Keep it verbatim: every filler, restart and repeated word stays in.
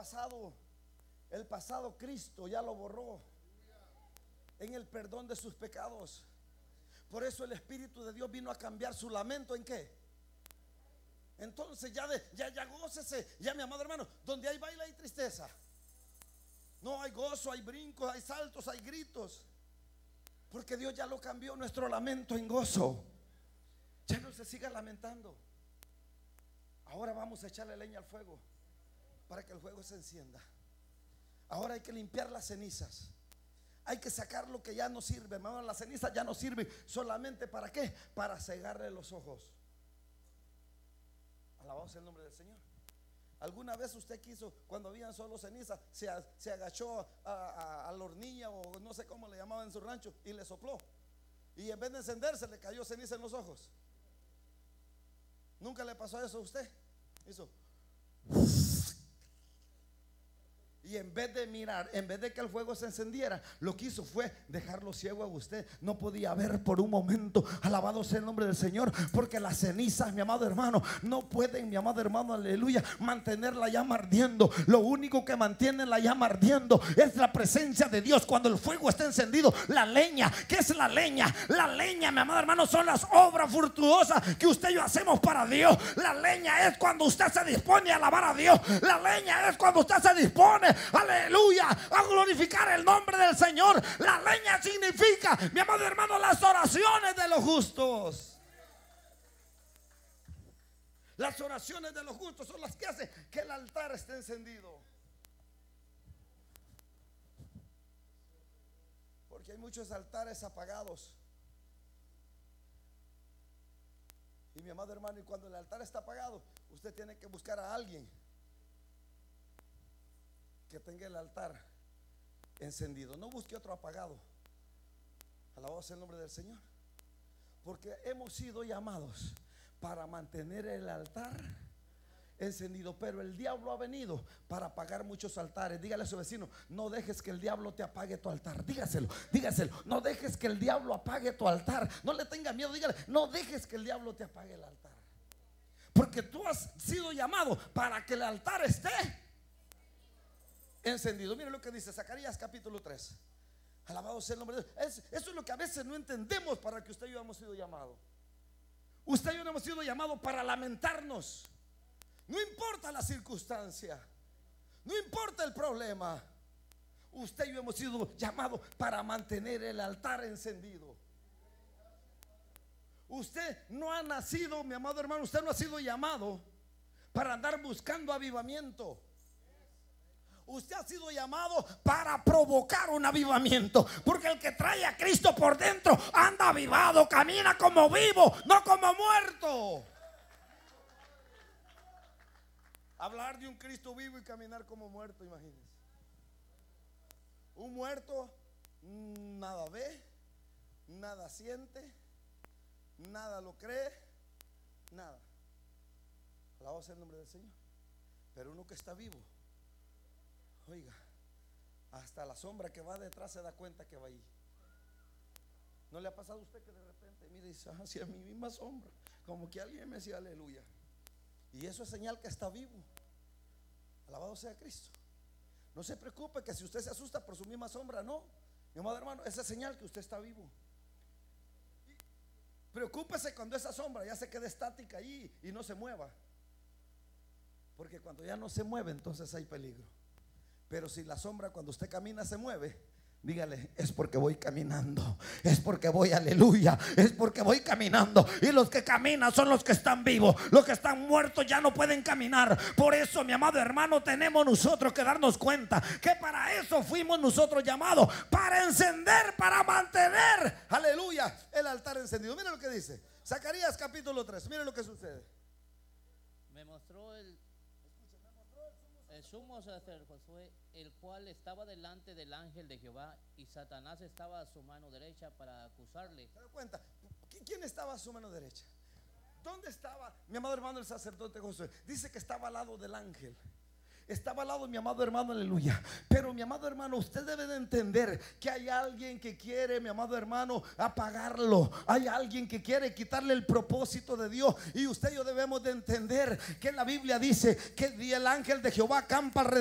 pasado. El pasado Cristo ya lo borró en el perdón de sus pecados. Por eso el Espíritu de Dios vino a cambiar su lamento en qué. Entonces ya, de, ya, ya gócese, ya mi amado hermano, donde hay baile hay tristeza. No hay gozo, hay brincos, hay saltos, hay gritos. Porque Dios ya lo cambió nuestro lamento en gozo. Ya no se siga lamentando. Ahora vamos a echarle leña al fuego para que el fuego se encienda. Ahora hay que limpiar las cenizas. Hay que sacar lo que ya no sirve, hermano. Las cenizas ya no sirven solamente para qué, para cegarle los ojos. Alabado sea el nombre del Señor. ¿Alguna vez usted quiso, cuando habían solo cenizas, se, se agachó a, a, a la hornilla o no sé cómo le llamaban en su rancho y le sopló? Y en vez de encenderse le cayó ceniza en los ojos. ¿Nunca le pasó eso a usted? Hizo. Y en vez de mirar, en vez de que el fuego se encendiera, lo que hizo fue dejarlo ciego a usted. No podía ver por un momento. Alabado sea el nombre del Señor. Porque las cenizas, mi amado hermano, no pueden, mi amado hermano, aleluya, mantener la llama ardiendo. Lo único que mantiene la llama ardiendo es la presencia de Dios. Cuando el fuego está encendido, la leña. ¿Qué es la leña? La leña, mi amado hermano, son las obras fructuosas que usted y yo hacemos para Dios. La leña es cuando usted se dispone a alabar a Dios. La leña es cuando usted se dispone, aleluya, a glorificar el nombre del Señor. La leña significa, mi amado hermano, las oraciones de los justos. Las oraciones de los justos son las que hacen que el altar esté encendido. Porque hay muchos altares apagados. Y mi amado hermano, y cuando el altar está apagado, usted tiene que buscar a alguien que tenga el altar encendido. No busque otro apagado. Alabado sea el nombre del Señor. Porque hemos sido llamados para mantener el altar encendido. Pero el diablo ha venido para apagar muchos altares. Dígale a su vecino: no dejes que el diablo te apague tu altar. Dígaselo, dígaselo. No dejes que el diablo apague tu altar. No le tenga miedo, dígale: no dejes que el diablo te apague el altar. Porque tú has sido llamado para que el altar esté encendido. Mire lo que dice Zacarías capítulo tres. Alabado sea el nombre de Dios. Es, eso es lo que a veces no entendemos, para que usted y yo hemos sido llamados. Usted y yo no hemos sido llamados para lamentarnos. No importa la circunstancia, no importa el problema. Usted y yo hemos sido llamados para mantener el altar encendido. Usted no ha nacido, mi amado hermano, usted no ha sido llamado para andar buscando avivamiento. Usted ha sido llamado para provocar un avivamiento. Porque el que trae a Cristo por dentro anda avivado, camina como vivo, no como muerto. Hablar de un Cristo vivo y caminar como muerto, imagínense. Un muerto nada ve, nada siente, nada lo cree, nada. Alabado sea el nombre del Señor. Pero uno que está vivo, oiga, hasta la sombra que va detrás se da cuenta que va ahí. ¿No le ha pasado a usted que de repente mire y dice: ah, sí, a mi misma sombra, como que alguien me decía aleluya? Y eso es señal que está vivo. Alabado sea Cristo. No se preocupe que si usted se asusta por su misma sombra, no, mi amado hermano, esa es señal que usted está vivo. Preocúpese cuando esa sombra ya se quede estática ahí y no se mueva. Porque cuando ya no se mueve, entonces hay peligro. Pero si la sombra cuando usted camina se mueve, dígale: es porque voy caminando, es porque voy, aleluya, es porque voy caminando. Y los que caminan son los que están vivos. Los que están muertos ya no pueden caminar. Por eso, mi amado hermano, tenemos nosotros que darnos cuenta que para eso fuimos nosotros llamados, para encender, para mantener, aleluya, el altar encendido. Mire lo que dice Zacarías capítulo tres. Mire lo que sucede. Me mostró el El sumo sacerdote, el cual estaba delante del ángel de Jehová, y Satanás estaba a su mano derecha para acusarle. ¿Se da cuenta? ¿Quién estaba a su mano derecha? ¿Dónde estaba, mi amado hermano, el sacerdote Josué? Dice que estaba al lado del ángel. Estaba al lado de mi amado hermano, aleluya. Pero mi amado hermano, usted debe de entender que hay alguien que quiere, mi amado hermano, apagarlo. Hay alguien que quiere quitarle el propósito de Dios. Y usted y yo debemos de entender que la Biblia dice que el ángel de Jehová acampa alrededor